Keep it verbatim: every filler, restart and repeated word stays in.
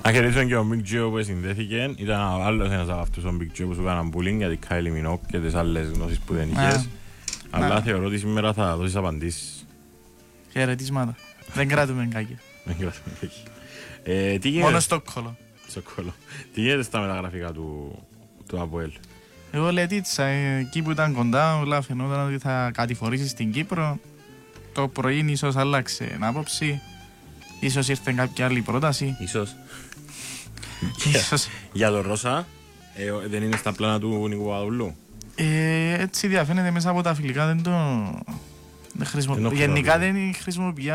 Να χαιρετήσω και ο Big Joe που συνδέθηκε. Ήταν άλλος ένας από αυτούς ο Big Joe που σου έκαναν bullying για την Kylie Minogue και τις άλλες γνώσεις που δεν είχες. Αλλά θεωρώ ότι σήμερα θα δώσεις απαντήσεις. Χαιρετίσματα. Δεν κράτουμε κακία. Δεν κρατούμε κακία. Μόνο στο κόλλο. Στο κόλλο. Τι γίνεται στα μεταγραφικά του ΑΠΟΕΛ? Εγώ λετήτησα, εκεί που ήταν κοντά, όλα φαινόταν ότι θα κατηφορήσει στην Κύπρο. Το πρωί ίσως άλλαξε άποψη. Ίσως ήρθε κάποια άλλη πρόταση. Ίσως. Ίσως. Για τον Ρώσα, ε, δεν είναι στα πλάνα του Νίκου Παπαδοπούλου. Ε, έτσι διαφαίνεται μέσα από τα φιλικά, δεν το... Δεν χρησιμο... Γενικά δεν χρησιμοποιεί